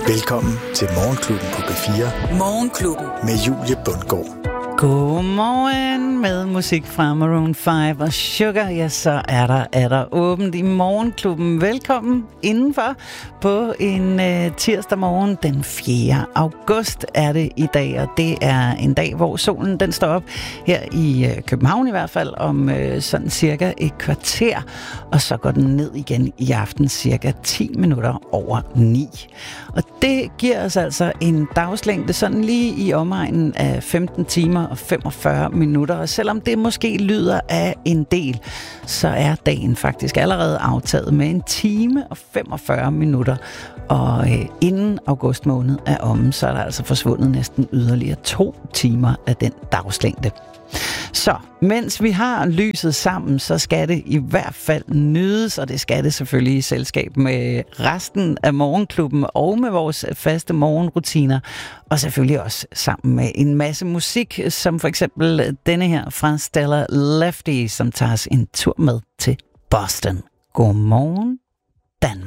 Velkommen til Morgenklubben på P4. Morgenklubben med Julie Bundgaard. Godmorgen med musik fra Maroon 5 og Sugar. Ja, så er der åbent i Morgenklubben. Velkommen indenfor på en tirsdag morgen. Den 4. august er det i dag, og det er en dag, hvor solen den står op her i København i hvert fald om sådan cirka et kvarter, og så går den ned igen i aften cirka 10 minutter over 9. Og det giver os altså en dagslængde sådan lige i omegnen af 15 timer og 45 minutter. Og selvom det måske lyder af en del, så er dagen faktisk allerede aftaget med 1 time og 45 minutter. Og inden august måned er omme, så er der altså forsvundet næsten yderligere 2 timer af den dagslængde. Så mens vi har lyset sammen, så skal det i hvert fald nydes, og det skal det selvfølgelig i selskab med resten af Morgenklubben og med vores faste morgenrutiner, og selvfølgelig også sammen med en masse musik, som for eksempel denne her fra Stella Lefty, som tager os en tur med til Boston. Godmorgen.